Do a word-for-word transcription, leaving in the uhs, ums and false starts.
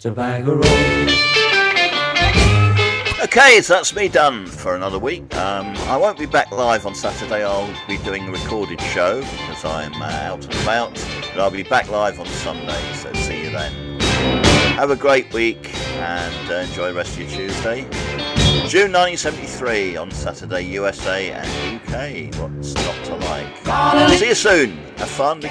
Tobacco Road. Okay, so that's me done for another week. Um, I won't be back live on Saturday. I'll be doing a recorded show because I'm uh, out and about. But I'll be back live on Sunday, so see you then. Have a great week and uh, enjoy the rest of your Tuesday. June nineteen seventy-three on Saturday, U S A and U K. What's not to like? See you soon. Have fun.